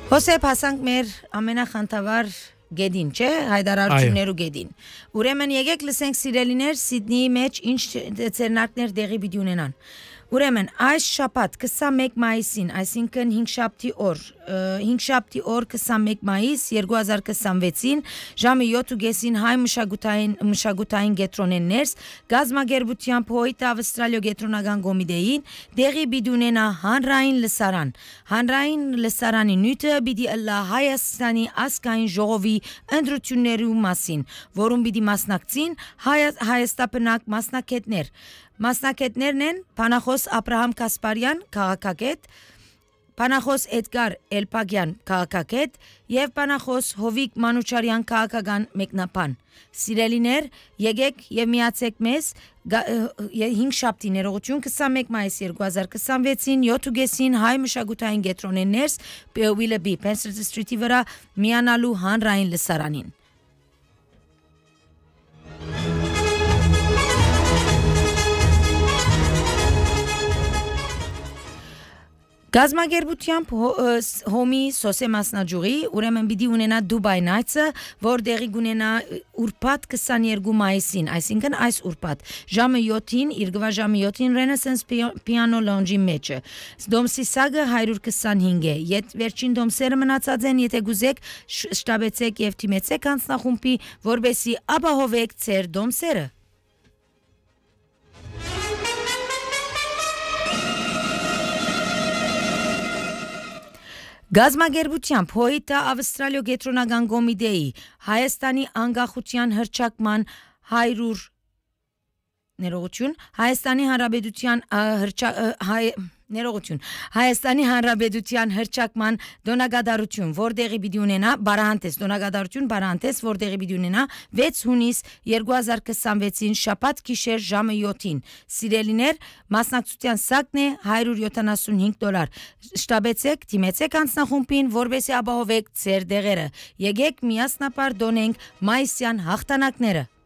Հոսեփ հասանք մեր ամենախնդավար գեդին, չէ, հայտարարություններու գեդին։ Ուրեմն եկեք լսենք սիրելիներ Սիդնեի մեջ ինչ ցերնակներ դեղի պիտի ունենան։ Ուրեմն այս շաբաթ 21 մայիսին, այսինքն 5 շաբթի օր 21 մայիս 2026-ին ժամը 7:30 հայ մշակութային գետրոնեն ներս գազագերբությամբ հոյիտ ավստրալիա գետրոնական կոմիտեին դեղի պիտի ունենա հանրային լսարան։ Հանրային լսարանի նյութը պիտի ըլլա Հայաստանի ազգային ժողովի ընտրություններու մասին, որում պիտի մասնակցին հայաստապնակ մասնակիցներ։ Մասնակիցներն են Փանախոս Աբրահամ Կասպարյան, քաղաքագետ, Փանախոս Էդգար Էլպագյան, քաղաքագետ եւ Փանախոս Հովիկ Մանուչարյան, քաղաքական մեկնաբան։ Սիրելիներ, եկեք եւ միացեք մեզ 5 շաբթի ներողություն 21 մայիս 2026-ին 7:30 հայ մշակութային գետրոնեն ներս Willoughby Pencil Street-ի վրա միանալու հանրային լսարանին։ Գազագերբությամբ հոմի սոսե մասնաճյուղի ուրեմն պիտի ունենա Dubai Nights-ը, որ դեղի կունենա ուրբաթ 22 մայիսին, այսինքն այս ուրբաթ ժամը 7-ին, իրգվա ժամը 7-ին Renaissance Piano Lounge-ի մեջը։ Դոմսի սագը 125 է։ Ետ վերջին դոմսերը մնացած են, եթե գուզեք շտաբեցեք եւ թիմեցեք անձնախումբի, որբեսի ապահովեք ձեր դոմսերը։ Գազագերբությամբ հոյիտ ավստրալիա գետրոնական կոմիտեի Հայաստանի անկախության հռչակման 100 ներողություն Հայաստանի Հանրապետության Հայաստանի Հանրապետության հռչակման դոնագադարություն, որտեղի պիտի ունենա բարահանտես, որտեղի պիտի ունենա 6 հունիս 2026-ին շաբաթ գիշեր ժամը 7-ին։ Սիրելիներ, մասնակցության սակն է $175։ Շտաբեցեք, դիմեցեք անձնախումբին, որբեսի ապահովեք ձեր դեղերը։ Եկեք միասնապար դոնենք մայիսյան հաղթանակները։